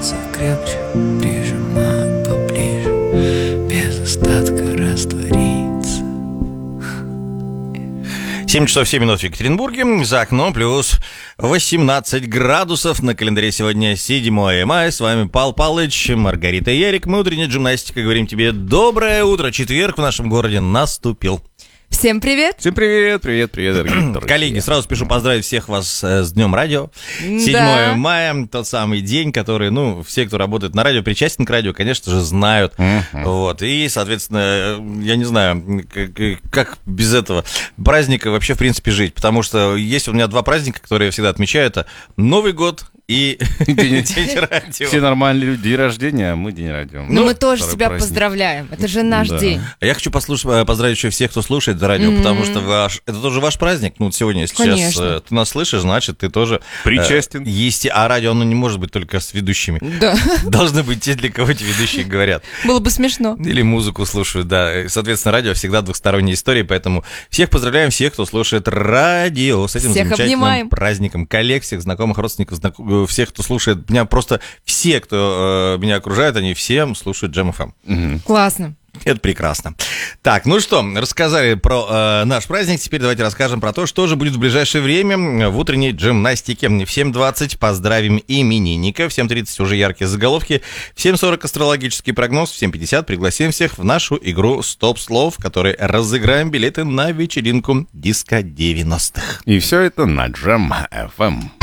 пальцев крепче, прижимаю поближе, без остатка раствориться. 7 часов 7 минут в Екатеринбурге, за окном плюс 18 градусов, на календаре сегодня 7 мая, с вами Пал Палыч, Маргарита и Ярик, мы утренняя джимнастика, говорим тебе доброе утро, четверг в нашем городе наступил. Всем привет! Всем привет, дорогие коллеги, сразу спешу поздравить всех вас с Днем радио. 7 мая, тот самый день, который, все, кто работает на радио, причастен к радио, конечно же, знают. Вот, и, соответственно, я не знаю, как без этого праздника вообще, в принципе, жить, потому что есть у меня два праздника, которые я всегда отмечаю, это Новый год и День радио. Все нормальные люди, день рождения, а мы день радио. Но мы тоже себя поздравляем, это же наш день. А я хочу поздравить еще всех, кто слушает радио, потому что это тоже ваш праздник. Сегодня, если сейчас ты нас слышишь, значит, ты тоже причастен. А радио, оно не может быть только с ведущими. Да. Должны быть те, для кого эти ведущие говорят. Было бы смешно. Или музыку слушают, да. Соответственно, радио всегда двухсторонняя история, поэтому всех поздравляем, всех, кто слушает радио. С этим всех замечательным обнимаем. Праздником. Коллег, всех знакомых, родственников, всех, кто слушает меня, просто все, кто меня окружает, они всем слушают Jam FM. Классно. Это прекрасно. Так, рассказали про наш праздник. Теперь давайте расскажем про то, что же будет в ближайшее время в утренней джимнастике. В 7:20 поздравим именинников, в 7:30 уже яркие заголовки, в 7:40 астрологический прогноз, в 7:50 пригласим всех в нашу игру «Стоп-слов», в которой разыграем билеты на вечеринку диско 90-х. И все это на Jam FM.